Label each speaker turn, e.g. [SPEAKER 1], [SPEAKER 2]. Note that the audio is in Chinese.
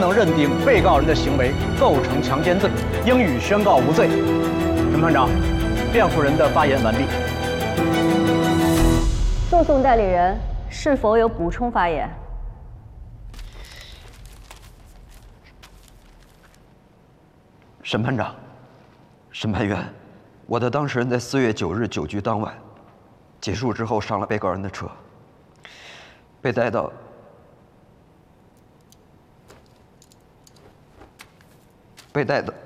[SPEAKER 1] 能认定被告人的行为构成强奸罪，应予宣告无罪。审判长，辩护人的发言完毕。
[SPEAKER 2] 诉讼代理人是否有补充发言？
[SPEAKER 3] 审判长，审判员，我的当事人在4月9日酒局当晚结束之后上了被告人的车，被带到被带到